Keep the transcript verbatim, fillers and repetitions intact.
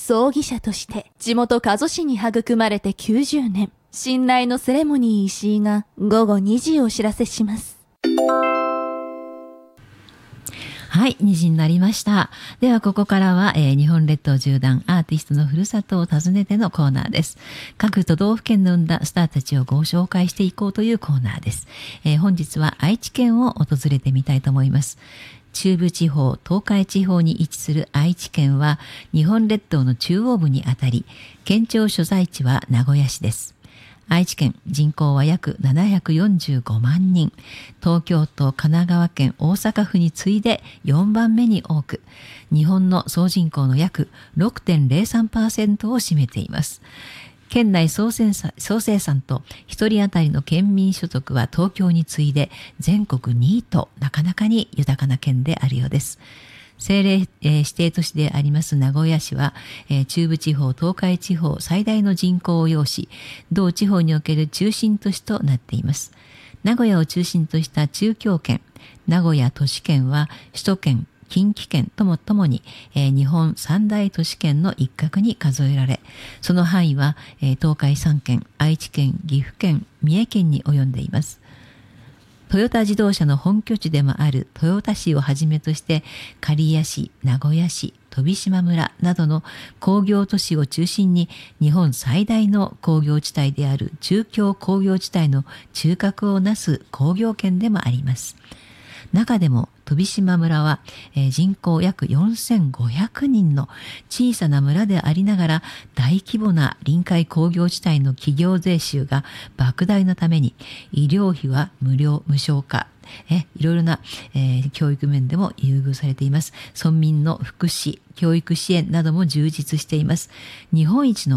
葬儀社として地元加須市に育まれてきゅうじゅうねん。信頼のセレモニー石井がごごにじをお知らせします。 はい、にじになりました。ではここからは、えー、日本列島縦断アーティストのふるさとを訪ねてのコーナーです。各都道府県の生んだスターたちをご紹介していこうというコーナーです。えー、本日は愛知県を訪れてみたいと思います。中部地方、東海地方に位置する愛知県は日本列島の中央部にあたり、県庁所在地は名古屋市です。愛知県人口は約ななひゃくよんじゅうごまんにん、東京都、神奈川県、大阪府に次いでよんばんめに多く、日本の総人口の約 ろくてんぜろさんパーセント を占めています。県内総生産、総生産とひとり当たりの県民所得は東京に次いで全国にいとなかなかに豊かな県であるようです。政令、えー、指定都市であります名古屋市は、えー、中部地方、東海地方最大の人口を要し、同地方における中心都市となっています。名古屋を中心とした中京圏、名古屋都市圏は首都圏、近畿圏ともともに、えー、日本三大都市圏の一角に数えられ、その範囲は、えー、東海さん県、愛知県、岐阜県、三重県に及んでいます。トヨタ自動車の本拠地でもある豊田市をはじめとして刈谷市、名古屋市、飛島村などの工業都市を中心に日本最大の工業地帯である中京工業地帯の中核をなす工業圏でもあります。中でも飛島村は、えー、人口約よんせんごひゃくにんの小さな村でありながら大規模な臨海工業地帯の企業税収が莫大なために医療費は無料無償化、えいろいろな、えー、教育面でも優遇されています。村民の福祉、教育支援なども充実しています。日本一の